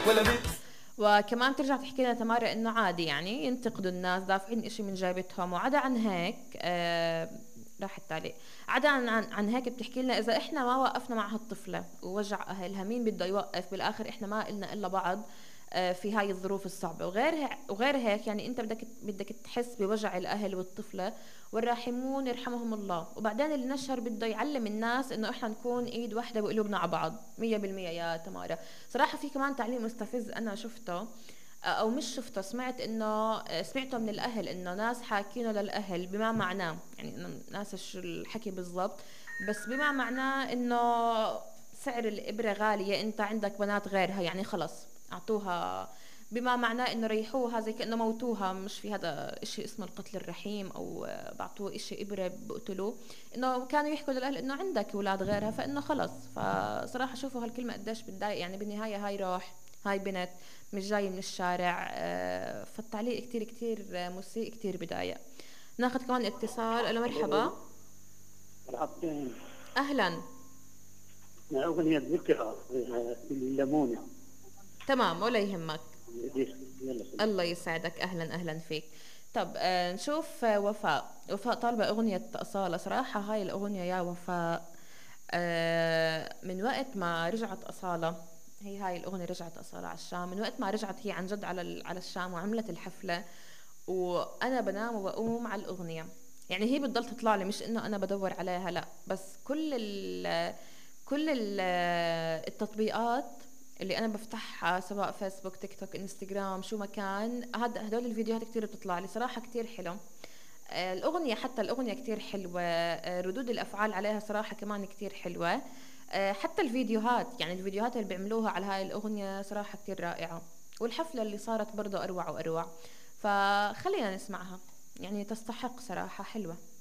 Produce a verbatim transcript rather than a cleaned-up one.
ولا بت. وكمان ترجع تحكي لنا تمارا انه عادي يعني ينتقدوا الناس دافعين اشي من جيبتهم. وعدا عن هيك آه راح التعليق. عدا عن, عن عن هيك بتحكي لنا اذا احنا ما وقفنا مع هالطفله ووجع اهلها مين بده يوقف؟ بالاخر احنا ما قلنا الا بعض آه في هاي الظروف الصعبه. وغير هيك وغير هيك يعني انت بدك بدك تحس بوجع الاهل والطفله، والراحمون يرحمهم الله. وبعدين اللي نشر بده يعلم الناس انه احنا نكون ايد واحده وقلوبنا على بعض. مية بالمية يا تمارا. صراحه في كمان تعليق مستفز انا شفته او مش شفته، سمعت انه سمعته من الاهل انه ناس حاكينه للاهل بما معناه، يعني انا ناسا شو الحكي بالضبط، بس بما معناه انه سعر الابره غاليه، انت عندك بنات غيرها يعني خلص اعطوها. بما معناه انه ريحوها زي كانه موتوها، مش في هذا اشي اسمه القتل الرحيم او بعطوه اشي ابره بقتلوه. انه كانوا يحكوا للاهل انه عندك اولاد غيرها فانه خلص. فصراحه شوفوا هالكلمه قديش بتضايق، يعني بالنهايه هاي روح، هاي بنت مش جاي من الشارع. آه، فالتعليق كتير كتير مسيء، كتير بضايق. ناخذ كمان اتصال. الو مرحبا. مرحبتين. اهلا. أغنية ذكرى الليمونة. تمام ولا يهمك. يلا سلام. الله يسعدك، اهلا اهلا فيك. طب آه نشوف آه وفاء. وفاء طالبة اغنية أصالة. صراحة هاي الاغنية يا وفاء آه من وقت ما رجعت أصالة، هي هاي الأغنية رجعت أصالة على الشام، من وقت ما رجعت هي عن جد على ال- على الشام وعملت الحفلة، وأنا بنام وبقوم على الأغنية. يعني هي بتضل تطلع لي، مش إنه أنا بدور عليها لا، بس كل ال كل ال التطبيقات اللي أنا بفتحها سواء فيسبوك تيك توك انستغرام شو ما كان، هاد هدول الفيديوهات كتير بتطلع لي صراحة كتير حلو. آه، الأغنية حتى الأغنية كتير حلوة. آه، ردود الأفعال عليها صراحة كمان كتير حلوة. آه، حتى الفيديوهات، يعني الفيديوهات اللي بيعملوها على هاي الأغنية صراحة كتير رائعة. والحفلة اللي صارت برضه أروع وأروع. فخلينا نسمعها، يعني تستحق صراحة، حلوة.